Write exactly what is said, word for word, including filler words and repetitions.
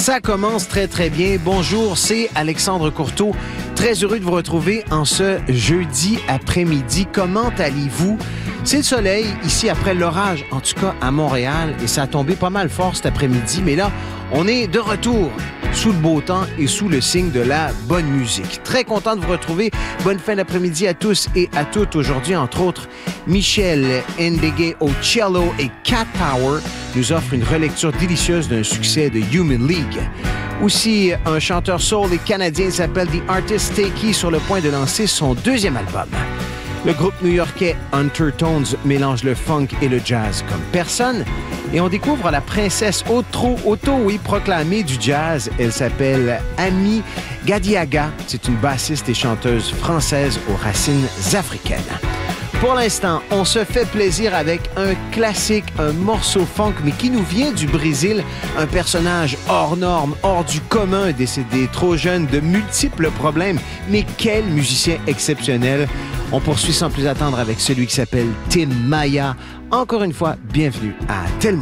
Ça commence très très bien. Bonjour, c'est Alexandre Courteau. Très heureux de vous retrouver en ce jeudi après-midi. Comment allez-vous? C'est le soleil ici après l'orage, en tout cas à Montréal, et ça a tombé pas mal fort cet après-midi. Mais là, on est de retour sous le beau temps et sous le signe de la bonne musique. Très content de vous retrouver. Bonne fin d'après-midi à tous et à toutes. Aujourd'hui, entre autres, Michel Ndegué au cello et Cat Power nous offrent une relecture délicieuse d'un succès de Human League. Aussi, un chanteur soul et canadien s'appelle The Artist Takey, sur le point de lancer son deuxième album. Le groupe new-yorkais Undertones mélange le funk et le jazz comme personne. Et on découvre la princesse auto, auto oui, proclamée du jazz. Elle s'appelle Ami Gadiaga. C'est une bassiste et chanteuse française aux racines africaines. Pour l'instant, on se fait plaisir avec un classique, un morceau funk, mais qui nous vient du Brésil. Un personnage hors norme, hors du commun, décédé trop jeune, de multiples problèmes. Mais quel musicien exceptionnel! On poursuit sans plus attendre avec celui qui s'appelle Tim Maya. Encore une fois, bienvenue à Tellement.